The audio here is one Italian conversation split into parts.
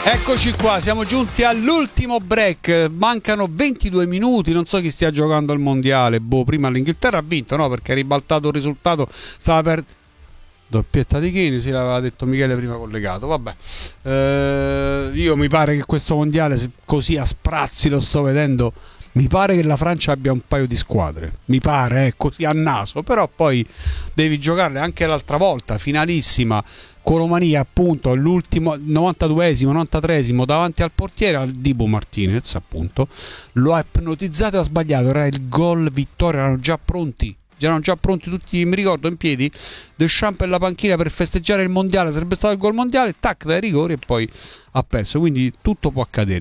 Eccoci qua, siamo giunti all'ultimo break, mancano 22 minuti, non so chi stia giocando al mondiale, prima l'Inghilterra ha vinto, no, perché ha ribaltato il risultato, stava per... Doppietta di Kane, sì, l'aveva detto Michele prima collegato, vabbè. Io mi pare che questo mondiale, così a sprazzi lo sto vedendo, mi pare che la Francia abbia un paio di squadre, mi pare, così a naso, però poi devi giocarle anche l'altra volta, finalissima, con Romania appunto, l'ultimo 92esimo, 93esimo davanti al portiere, al Dibu Martinez appunto, lo ha ipnotizzato e ha sbagliato, era il gol vittoria, erano già pronti tutti, mi ricordo, in piedi, Deschamps per la panchina per festeggiare il mondiale, sarebbe stato il gol mondiale, tac, dai rigori e poi ha perso, quindi tutto può accadere.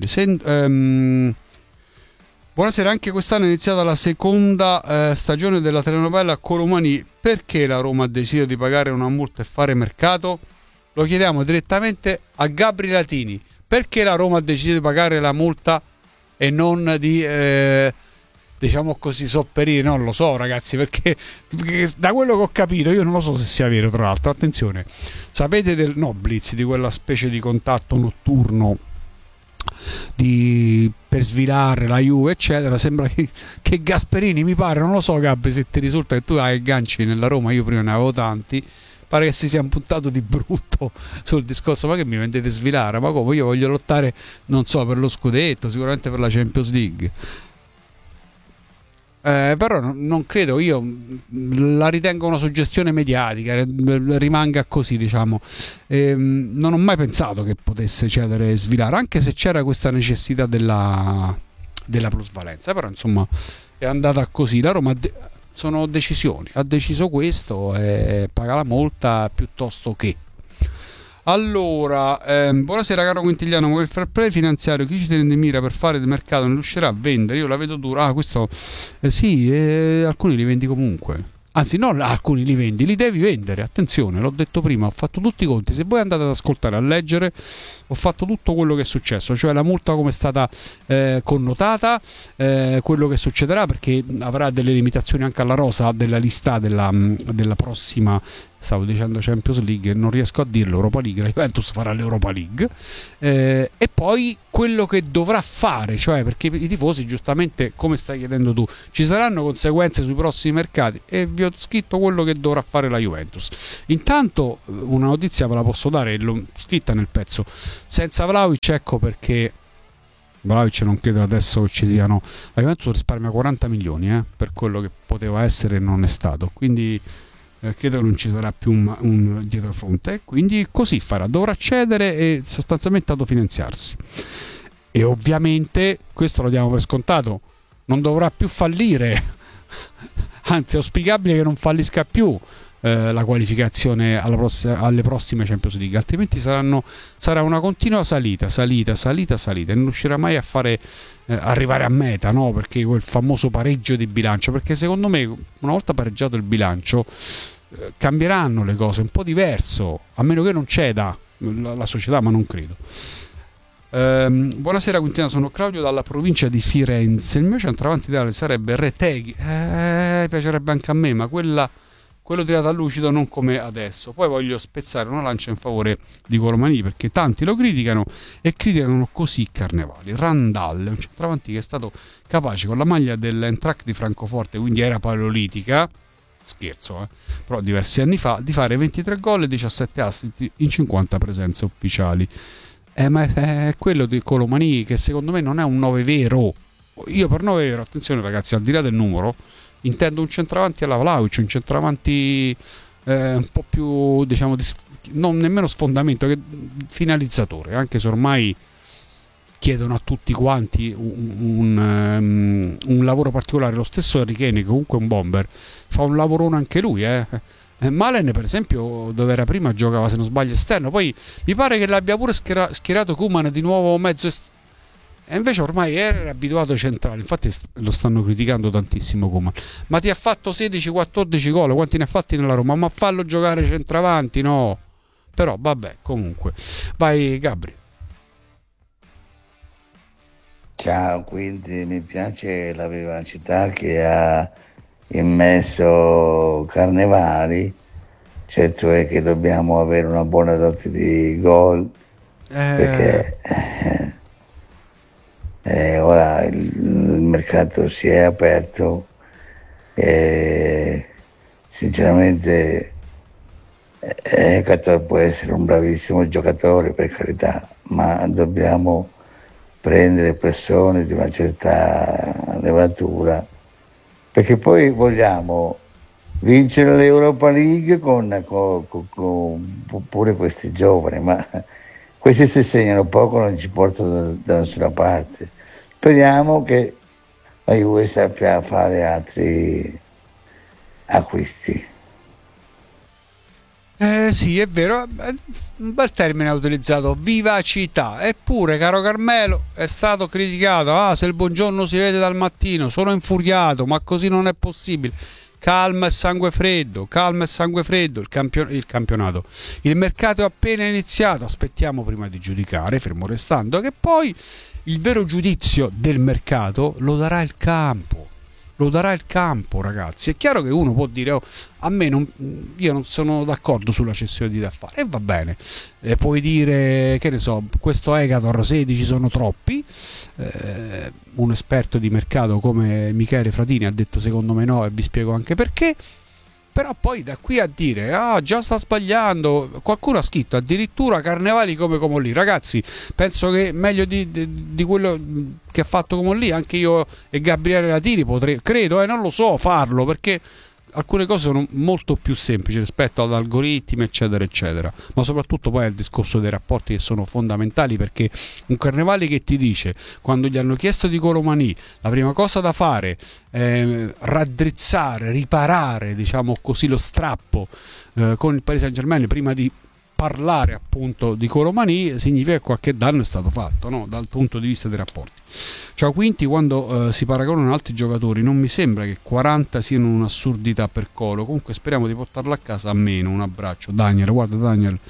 Buonasera, anche quest'anno è iniziata la seconda stagione della telenovela Colomani, perché la Roma ha deciso di pagare una multa e fare mercato? Lo chiediamo direttamente a Gabri Latini, perché la Roma ha deciso di pagare la multa e non di... diciamo così, sopperire, non lo so ragazzi, perché da quello che ho capito, io non lo so se sia vero, tra l'altro, attenzione, sapete del Blitz, di quella specie di contatto notturno per svilare la Juve eccetera, sembra che Gasperini, mi pare, non lo so Gabri se ti risulta che tu hai ganci nella Roma, io prima ne avevo tanti, pare che si sia puntato di brutto sul discorso, ma che mi vendete svilare, ma come, io voglio lottare, non so, per lo scudetto, sicuramente per la Champions League. Però non credo, io la ritengo una suggestione mediatica, rimanga così, diciamo. Non ho mai pensato che potesse cedere Svilar, anche se c'era questa necessità della plusvalenza, però insomma è andata così. La Roma sono decisioni, ha deciso questo e paga la multa piuttosto che. Allora, buonasera caro Quintigliano, con il fair play finanziario chi ci tiene in mira per fare del mercato non riuscirà a vendere? Io la vedo dura. Ah, questo sì, alcuni li vendi comunque. Anzi, non alcuni li vendi, li devi vendere. Attenzione, l'ho detto prima, ho fatto tutti i conti. Se voi andate ad ascoltare, a leggere, ho fatto tutto quello che è successo, cioè la multa come è stata connotata, quello che succederà, perché avrà delle limitazioni anche alla rosa della lista della prossima, stavo dicendo Champions League, non riesco a dirlo, Europa League, la Juventus farà l'Europa League, e poi quello che dovrà fare, cioè perché i tifosi, giustamente, come stai chiedendo tu, ci saranno conseguenze sui prossimi mercati, e vi ho scritto quello che dovrà fare la Juventus. Intanto una notizia ve la posso dare, l'ho scritta nel pezzo, senza Vlahovic, ecco perché Vlahovic non credo adesso che ci siano, la Juventus risparmia 40 milioni per quello che poteva essere e non è stato, quindi credo che non ci sarà più un dietrofront, e quindi così farà, dovrà cedere e sostanzialmente autofinanziarsi, e ovviamente questo lo diamo per scontato, non dovrà più fallire anzi è auspicabile che non fallisca più la qualificazione alle prossime Champions League, altrimenti sarà una continua salita, e non riuscirà mai a fare arrivare a meta, no? Perché quel famoso pareggio di bilancio, perché secondo me una volta pareggiato il bilancio cambieranno le cose, un po' diverso, a meno che non ceda la società, ma non credo. Buonasera Quintina, sono Claudio dalla provincia di Firenze. Il mio centravanti ideale sarebbe Retegui, piacerebbe anche a me, ma quello tirato a lucido, non come adesso. Poi voglio spezzare una lancia in favore di Colomani, perché tanti lo criticano e criticano così Carnevali. Randall è un centravanti che è stato capace con la maglia dell'Eintracht di Francoforte, quindi era paleolitica, scherzo, però diversi anni fa, di fare 23 gol e 17 assist in 50 presenze ufficiali. Ma è quello di Colomani che secondo me non è un 9 vero. Io per 9 vero, attenzione ragazzi, al di là del numero, intendo un centravanti alla Vlahovic, un centravanti un po' più, diciamo, non nemmeno sfondamento, che finalizzatore, anche se ormai chiedono a tutti quanti un lavoro particolare. Lo stesso Harry Kane, che comunque è un bomber, fa un lavorone anche lui, Malen per esempio, dove era prima, giocava, se non sbaglio, esterno, poi mi pare che l'abbia pure schierato Koeman di nuovo mezzo e invece ormai era abituato ai centrali, infatti lo stanno criticando tantissimo Koeman, ma ti ha fatto 16-14 gol, quanti ne ha fatti nella Roma, ma fallo giocare centravanti, no? Però vabbè, comunque vai Gabri. Ciao, quindi mi piace la vivacità che ha immesso Carnevali, certo è che dobbiamo avere una buona dote di gol Eh, perché ora il mercato si è aperto e sinceramente Hector può essere un bravissimo giocatore, per carità, ma dobbiamo prendere persone di una certa levatura, perché poi vogliamo vincere l'Europa League con pure questi giovani, ma questi si segnano poco, non ci portano da nessuna parte. Speriamo che la Juve sappia fare altri acquisti. sì, è vero, un bel termine ha utilizzato, vivacità. Eppure, caro Carmelo, è stato criticato. Ah, se il buongiorno si vede dal mattino, sono infuriato, ma così non è possibile. Calma e sangue freddo, calma e sangue freddo. Il campionato, il mercato è appena iniziato. Aspettiamo prima di giudicare, fermo restando che poi il vero giudizio del mercato lo darà il campo. Lo darà il campo, ragazzi. È chiaro che uno può dire: oh, a me non, io non sono d'accordo sulla cessione di Daffare, e va bene. Puoi dire, che ne so, questo Egator 16 sono troppi. Un esperto di mercato come Michele Fratini ha detto secondo me no, e vi spiego anche perché. Però poi da qui a dire ah già sta sbagliando, qualcuno ha scritto addirittura Carnevali come Comolli. Ragazzi, penso che meglio di quello che ha fatto Comolli anche io e Gabriele Latini potrei, credo, non lo so, farlo, perché alcune cose sono molto più semplici rispetto ad algoritmi eccetera eccetera, ma soprattutto poi è il discorso dei rapporti che sono fondamentali, perché un Carnevali che ti dice quando gli hanno chiesto di Colomani la prima cosa da fare raddrizzare, riparare diciamo così lo strappo con il Paris Saint-Germain prima di parlare appunto di Colomani, significa che qualche danno è stato fatto, no? Dal punto di vista dei rapporti. Cioè, quindi quando si paragonano altri giocatori non mi sembra che 40 siano un'assurdità per Colo. Comunque speriamo di portarlo a casa a meno. Un abbraccio Daniel, guarda Daniel,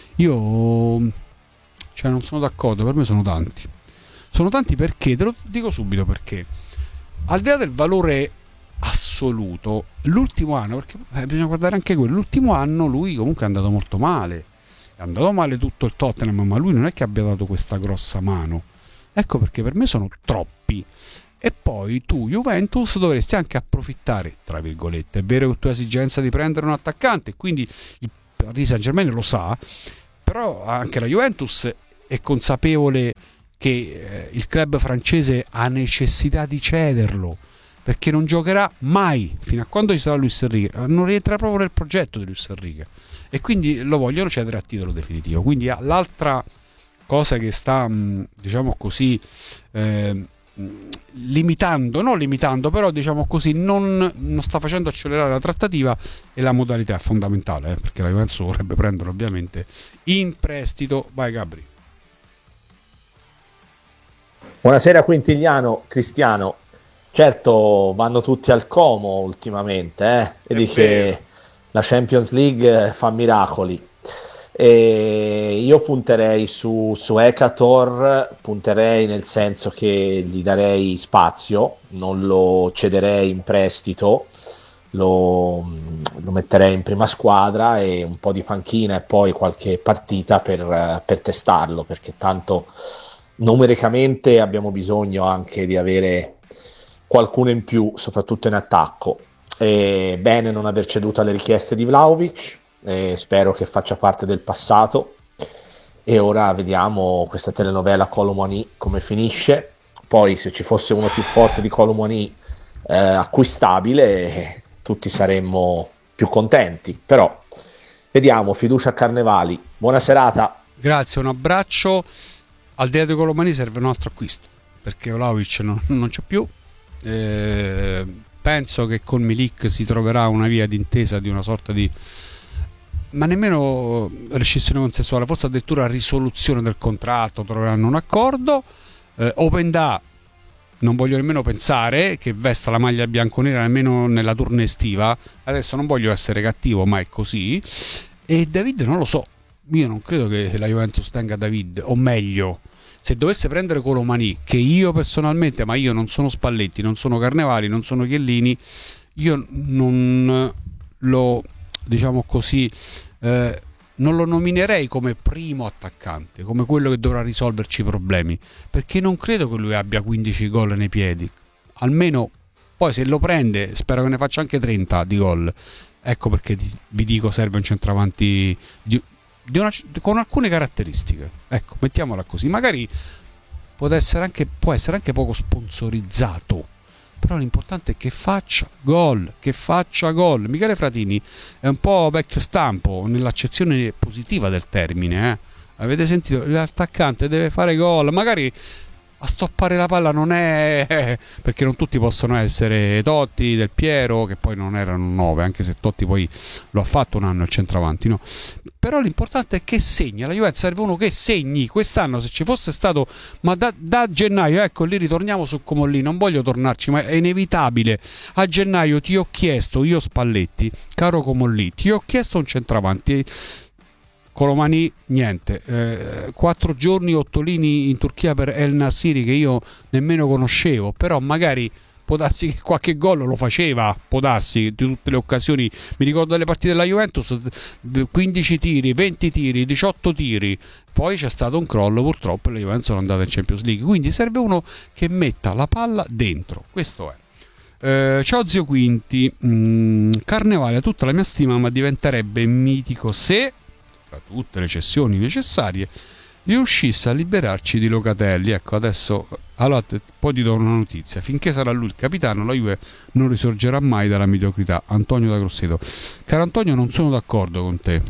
io cioè non sono d'accordo, per me sono tanti perché, te lo dico subito perché, al di là del valore assoluto, l'ultimo anno, perché bisogna guardare anche quello, l'ultimo anno lui comunque è andato molto male, è andato male tutto il Tottenham, ma lui non è che abbia dato questa grossa mano. Ecco perché per me sono troppi. E poi tu, Juventus, dovresti anche approfittare, tra virgolette. È vero che tu hai esigenza di prendere un attaccante, quindi il Paris Saint-Germain lo sa, però anche la Juventus è consapevole che il club francese ha necessità di cederlo, perché non giocherà mai fino a quando ci sarà Luis Enrique, non rientra proprio nel progetto di Luis Enrique, e quindi lo vogliono cedere a titolo definitivo. Quindi l'altra cosa che sta diciamo così eh, limitando, non limitando, però diciamo così non sta facendo accelerare la trattativa, e la modalità è fondamentale, perché la Juventus vorrebbe prendere ovviamente in prestito. Vai Gabri. Buonasera Quintiliano, Cristiano. Certo, vanno tutti al Como ultimamente, È vedi vero. che la Champions League fa miracoli. E io punterei su Ekator, punterei nel senso che gli darei spazio, non lo cederei in prestito, lo, lo metterei in prima squadra e un po' di panchina e poi qualche partita per testarlo, perché tanto numericamente abbiamo bisogno anche di avere qualcuno in più, soprattutto in attacco. È bene non aver ceduto alle richieste di Vlahovic, spero che faccia parte del passato. E ora vediamo questa telenovela Colomani come finisce. Poi, se ci fosse uno più forte di Colomani acquistabile, tutti saremmo più contenti. Però vediamo, fiducia a Carnevali. Buona serata. Grazie, un abbraccio. Al di là di Colomani serve un altro acquisto, perché Vlahovic non c'è più. Penso che con Milik si troverà una via d'intesa di una sorta di, ma nemmeno rescissione consensuale, forse addirittura risoluzione del contratto, troveranno un accordo. Openda non voglio nemmeno pensare che vesta la maglia bianconera nemmeno nella tournée estiva. Adesso non voglio essere cattivo, ma è così. E David non lo so, io non credo che la Juventus tenga David, o meglio, se dovesse prendere Colomani, che io personalmente, ma io non sono Spalletti, non sono Carnevali, non sono Chiellini, io non lo, diciamo così, non lo nominerei come primo attaccante, come quello che dovrà risolverci i problemi, perché non credo che lui abbia 15 gol nei piedi, almeno. Poi se lo prende spero che ne faccia anche 30 di gol. Ecco perché vi dico serve un centravanti con alcune caratteristiche, ecco, mettiamola così. Magari può essere anche poco sponsorizzato, però l'importante è che faccia gol, Michele Fratini è un po' vecchio stampo nell'accezione positiva del termine, avete sentito? L'attaccante deve fare gol, magari a stoppare la palla non è, perché non tutti possono essere Totti, Del Piero, che poi non erano 9, anche se Totti poi lo ha fatto un anno il centravanti, no? Però l'importante è che segni, alla Juventus serve uno che segni. Quest'anno se ci fosse stato, ma da gennaio, ecco lì ritorniamo su Comolli, non voglio tornarci, ma è inevitabile. A gennaio ti ho chiesto, io Spalletti, caro Comolli, ti ho chiesto un centravanti. Colomani niente, 4 giorni Ottolini in Turchia per El Nassiri che io nemmeno conoscevo, però magari può darsi che qualche gol lo faceva, può darsi, di tutte le occasioni. Mi ricordo delle partite della Juventus, 15 tiri, 20 tiri, 18 tiri, poi c'è stato un crollo purtroppo e la Juventus è andata in Champions League, quindi serve uno che metta la palla dentro, questo è. Ciao zio Quinti, Carnevale ha tutta la mia stima ma diventerebbe mitico se, tra tutte le cessioni necessarie, riuscisse a liberarci di Locatelli. Ecco, adesso allora poi ti do una notizia: finché sarà lui il capitano la Juve non risorgerà mai dalla mediocrità. Antonio da Grosseto. Caro Antonio, non sono d'accordo con te,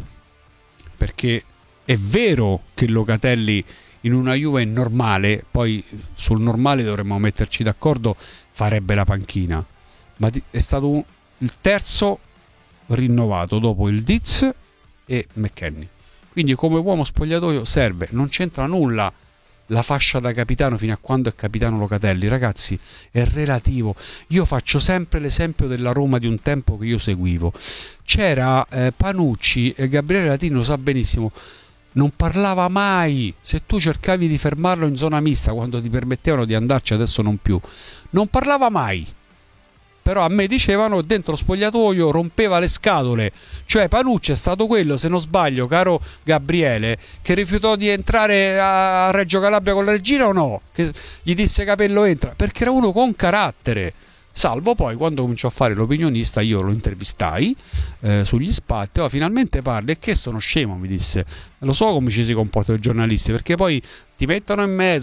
perché è vero che Locatelli in una Juve normale, poi sul normale dovremmo metterci d'accordo, farebbe la panchina, ma è stato il terzo rinnovato dopo il Diz e McKennie, quindi come uomo spogliatoio serve. Non c'entra nulla la fascia da capitano fino a quando è capitano Locatelli, ragazzi, è relativo. Io faccio sempre l'esempio della Roma di un tempo che io seguivo. C'era Panucci e Gabriele Latini lo sa benissimo, non parlava mai. Se tu cercavi di fermarlo in zona mista quando ti permettevano di andarci, adesso non più, non parlava mai. Però a me dicevano dentro lo spogliatoio rompeva le scatole. Cioè Panucci è stato quello, se non sbaglio, caro Gabriele, che rifiutò di entrare a Reggio Calabria con la regina, o no? Che gli disse Capello entra, perché era uno con carattere. Salvo poi quando cominciò a fare l'opinionista io lo intervistai sugli spatti. Finalmente parli, e che sono scemo, mi disse. Lo so come ci si comportano i giornalisti, perché poi ti mettono in mezzo